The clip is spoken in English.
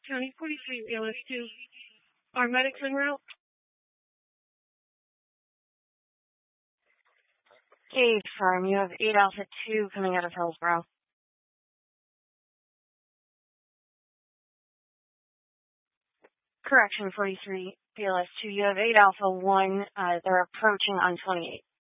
County 43, BLS2. Our medics en route. Okay, firm. You have 8 Alpha 2 coming out of Hillsborough. Correction, 43, BLS2. You have 8 Alpha 1. They're approaching on 28.